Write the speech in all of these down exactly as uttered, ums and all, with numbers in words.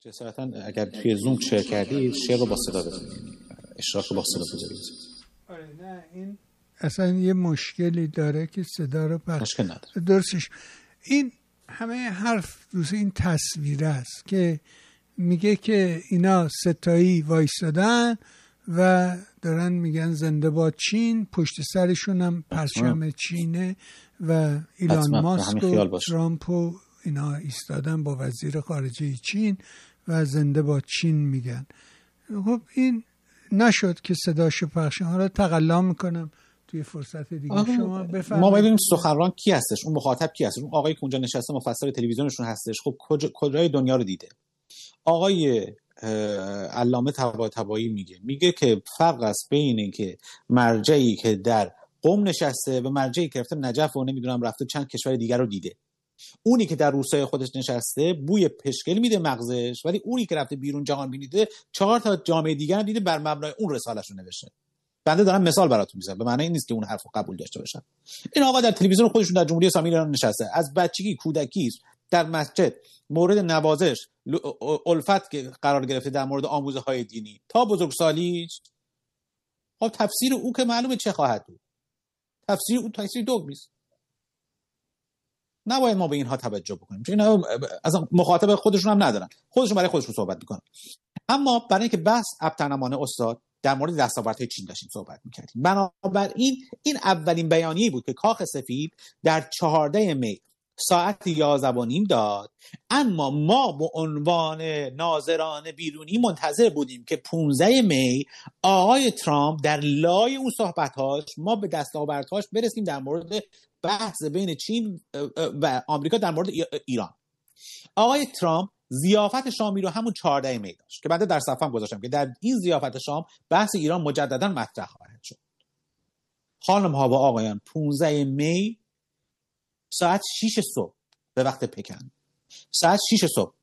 جسارتا اگر توی زوم شیر کردی شیر رو با صدا بزنید، اشتراک رو با صدا بزنید. آره نه این اصلا یه مشکلی داره که صدا رو پخش مشکل نداره. درستش این همه حرف دوست این تصویر است که میگه که اینا ستایی وایسادن و دارن میگن زنده باد چین، پشت سرشون هم پرچم چینه و ایلان ماسک و ترامپ و اینا ایستادن با وزیر خارجه چین و زنده باد چین میگن. خب این نشد که صداشو پخش. حالا تقلا میکنم توی فرصت دیگه شما بفرمایید. ما ببینیم سخنران کی هستش، اون مخاطب کی هستش، اون آقایی که اونجا نشسته مفسر تلویزیونشون هستش. خب کجای دنیا رو دیده؟ آقای علامه طباطبایی میگه میگه که فرق است بین این که مرجعی که در قم نشسته و مرجعی که رفته نجف و نمیدونم رفته چند کشور دیگر رو دیده. اونی که در روستای خودش نشسته بوی پشکل میده مغزش، ولی اونی که رفته بیرون جهان بینیده چهار تا جامعه دیگر هم دیده، بر مبنای اون رساله‌اش رو نوشته. بنده دارم مثال براتون میزنم، به معنی این نیست که اون حرفو قبول داشته باشم. این آقا در تلویزیون خودشون در جمهوری اسلامی ایران نشسته، از بچگی کودکی در مسجد مورد نوازش الفت که قرار گرفته در مورد آموزه‌های دینی تا بزرگسالی. خب تفسیر او که معلومه چه خواهد بود. تفسیر او تفسیر دگمیست. نباید ما به اینها توجه بکنیم، چون اینا اصلا مخاطب خودشون هم ندارن، خودشون برای خودشون صحبت میکنن. اما برای اینکه بحث ابترنمانه استاد در مورد دستاوردهای چین داشتیم صحبت میکردیم، بنابراین این اولین بیانیه‌ای بود که کاخ سفید در چهاردهم می ساعت یازده و نیم داد. اما ما به عنوان ناظران بیرونی منتظر بودیم که پانزدهم می آقای ترامپ در لای اون صحبت‌هاش ما به دستاوردهاش برسیم در مورد بحث بین چین و آمریکا در مورد ایران. آقای ترامپ ضیافت شامی رو همون چهاردهم می داشت که بعد در صفحه‌ام گذاشتم که در این ضیافت شام بحث ایران مجددا مطرح خواهد شد. خانم ها و آقایان، پانزدهم می ساعت شش صبح به وقت پکن، ساعت شش صبح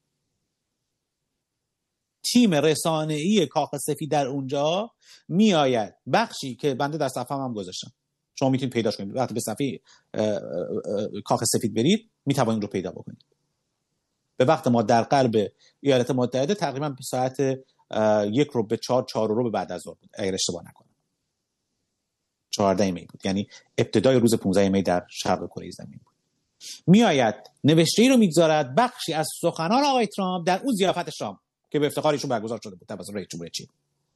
تیم رسانه‌ای کاخ سفید در اونجا میآید. بخشی که بنده در صفحه‌ام هم گذاشتم، شما میتونید پیداش کنید. وقتی به صفحه کاخ سفید برید میتوانید رو پیدا بکنید. به وقت ما در قلب ایالات متحده تقریبا به ساعت یک رو به چهار چهار رو به بعد از ظهر بود اگر اشتباه نکنم. چهاردهم می بود، یعنی ابتدای روز پانزدهم می در شرق کره زمین بود. میآید نوشته‌ای رو میگذارد بخشی از سخنان آقای ترامپ در اون ضیافت شام که به افتخار ایشون برگزار شده بود توسط رئیس جمهور چین.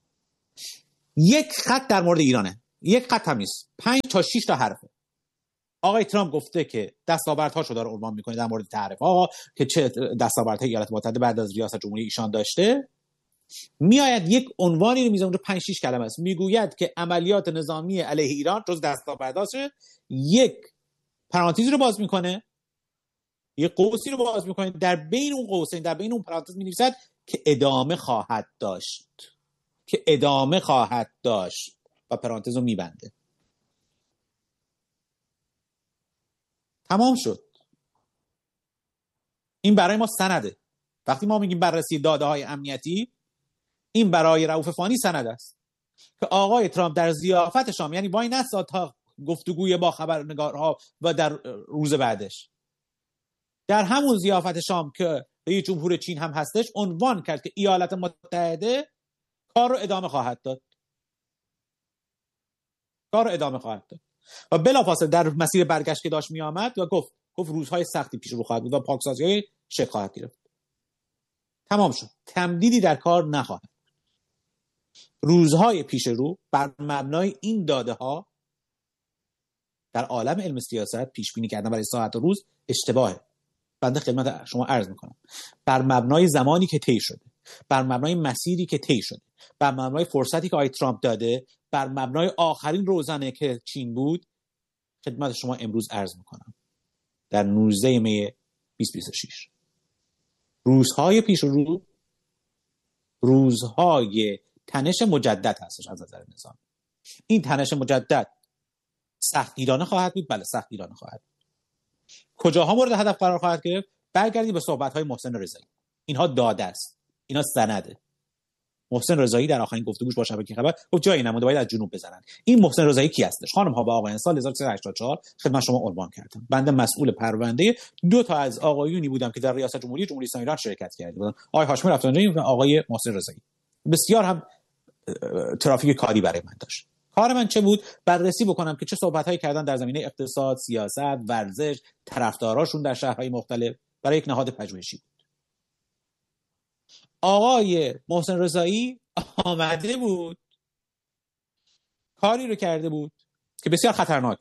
یک خط در مورد ایرانه، یک خط هم نیست، پنج تا شش تا حرفه. آقای ترامپ گفته که دستاوردهاشو داره عنوان میکنه در مورد تعریف آقا که چه دستاوردهای ایالات متحده بعد از ریاست جمهوری ایشان داشته. میآید یک عنوانی رو میذاره اونجا پنج شش کلمه است، میگوید که عملیات نظامی علیه ایران جز دستاورداشه. یک پرانتزی رو باز میکنه، یک قوسی رو باز میکنه، در بین اون قوسین در بین اون پرانتز مینویسد که ادامه خواهد داشت، که ادامه خواهد داشت و پرانتز رو میبنده. تمام شد. این برای ما سنده. وقتی ما میگیم بررسی داده های امنیتی، این برای رؤوف فانی سند است که آقای ترامپ در ضیافت شام، یعنی با این نسا تا گفتگوی با خبرنگارها و در روز بعدش، در همون ضیافت شام که رئیس جمهور چین هم هستش، عنوان کرد که ایالات متحده کار رو ادامه خواهد داد. کار رو ادامه خواهد داد. و بلافاصله در مسیر برگشت که داشت می آمد و گفت گفت روزهای سختی پیش رو خواهد بود و پاکسازی‌های شکل خواهد گرفت. تمام شد. تمدیدی در کار نخواهد. روزهای پیش رو بر مبنای این داده ها در عالم علم سیاست پیش بینی کردن برای ساعت و روز اشتباهه. بنده خدمت شما عرض میکنم بر مبنای زمانی که طی شده، بر مبنای مسیری که طی شده، بر مبنای فرصتی که آقای ترامپ داده، بر مبنای آخرین روزنه که چین بود، خدمت شما امروز عرض میکنم در نوزدهم می بیست بیست و شش روزهای پیش رو روزهای تنش مجدد هستش از نظر نظام. این تنش مجدد سختگیرانه خواهد بود. بله سختگیرانه خواهد بود. کجاها مورد هدف قرار خواهد گرفت؟ برگردید به صحبت‌های محسن رضایی. اینها داده است، اینا سنده. محسن رضایی در آخرین گفتگوش با شبکه خبر گفت جایی نمونده باید از جنوب بزنن. این محسن رضایی کی هستش؟ خانم ها و آقایان، سال هزار و سیصد و هشتاد و چهار خدمت شما عنوان کردم. بنده مسئول پرونده دو تا از آقایونی بودم که در ریاست جمهوری جمهوری اسلامی ایران شرکت کرده بودن، آقای هاشمی رفسنجانی و آقای محسن رضایی. بسیار هم ترافیک کاری برای من داشت. کار من چه بود؟ بررسی بکنم که چه صحبت‌هایی کردن در زمینه اقتصاد، سیاست، ورزش، طرفداراشون در شهرهای مختلف برای یک نهاد پژوهشی بود. آقای محسن رضایی آمده بود کاری رو کرده بود که بسیار خطرناک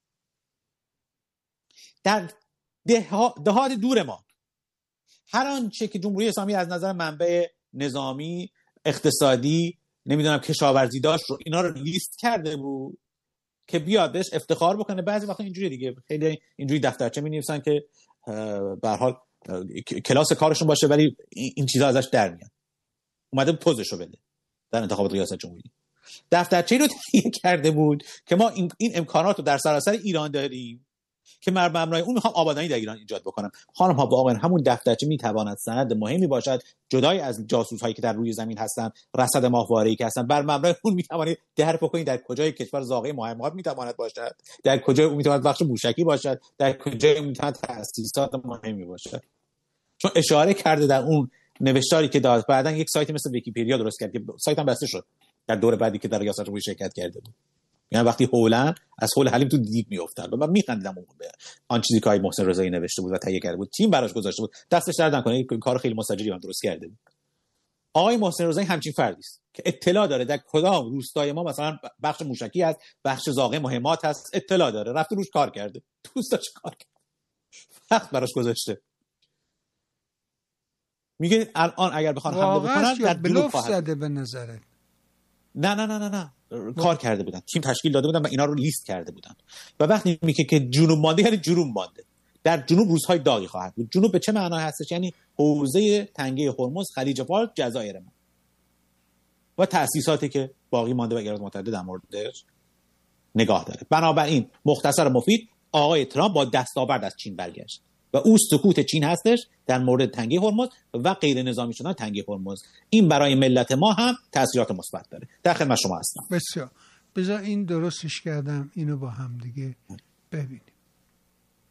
در دهات دور ما هر آنچه که جمهوری اسلامی از نظر منبع نظامی، اقتصادی، نمیدونم کشاورزی داشت رو اینا رو لیست کرده بود که بیاد بهش افتخار بکنه. بعضی وقتا اینجوری دیگه، خیلی اینجوری دفترچه می‌نویسن که به هر حال کلاس کارشون باشه ولی این چیزا ازش در میاد. اومده پوزشو بده در انتخابات ریاست جمهوری. دفترچه‌ای رو تهیه کرده بود که ما این, این امکانات رو در سراسر ایران داریم که بر مبنای اون میخوام آبادانی در ایران ایجاد بکنم. خانم ها و آقایان، همون دفترچه میتواند سند مهمی باشد جدای از جاسوس هایی که در روی زمین هستن، رصد ماهواره‌ای که هستن. بر مبنای اون میتوانید درک بکنید در کجای کشور زاغه مهمات میتواند باشد، در کجای اون میتواند بخش موشکی باشد، در کجای اون میتواند تأسیسات مهمی باشد. چون اشاره کرده در اون نوشتاری که داد. بعداً یک سایت مثل ویکی‌پدیا درست کرد که سایت هم بسته شد در دور بعدی که در ریاست جمهوری شرکت کرده بود. یعنی وقتی هولن از هول حلیم تو دیگ میافتاد و من میخندیدم اون به آن چیزی که آقای محسن رضایی نوشته بود و تهیه کرده بود، تیم براش گذاشته بود، دستش درد نکنه، این کار خیلی مستجری هم درست کرده بود. آقای محسن رضایی همچین فردی است که اطلاع داره در کدام روستای ما مثلا بخش موشکی هست، بخش زاغه مهمات هست، اطلاع داره، رفته روش کار کرده، دوست داشت کار کرده، وقت براش گذاشته. میگه الان اگر بخوان حمله بکنن در بلوف زده به نظرت؟ نه نه نه نه نه کار کرده بودن، تیم تشکیل داده بودن و اینا رو لیست کرده بودن. و وقتی میگه که جنوب مانده یعنی جنوب مانده، در جنوب روزهای داغی خواهد بود. جنوب به چه معنا هستش؟ یعنی حوزه تنگه هرمز، خلیج فارس، جزایر ما و تأسیساتی که باقی مانده و ایالات متحده در موردش نگاه داره. بنابراین مختصر مفید، آقای ترامپ با دستاورد از چین برگشت و او سکوت چین هستش در مورد تنگه هرمز و غیر نظامی شدن تنگه هرمز. این برای ملت ما هم تاثیرات مثبت داره. در خدمت شما هستم. بسیار. بذار این درستش کردم، اینو با هم دیگه ببینیم.